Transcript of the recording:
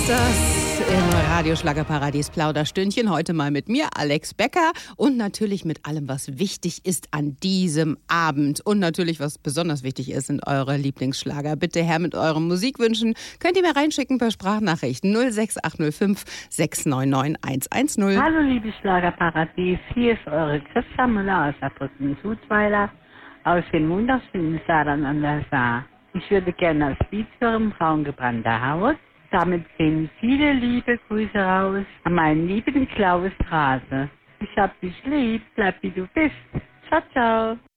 ist das im Radioschlagerparadies Plauderstündchen. Heute mal mit mir, Alex Becker, und natürlich mit allem, was wichtig ist an diesem Abend. Und natürlich, was besonders wichtig ist, sind eure Lieblingsschlager. Bitte her mit euren Musikwünschen. Könnt ihr mir reinschicken per Sprachnachricht 06805 699 110. Hallo liebes Schlagerparadies, hier ist eure Christa Müller aus Saarbrücken-Südweiler aus dem wunderschönen Saarland an der Saar. Ich würde gerne das Lied hören, Braungebrannter Haus. Damit gehen viele liebe Grüße raus an meinen lieben Klaus Hase. Ich hab dich lieb, bleib wie du bist. Ciao, ciao.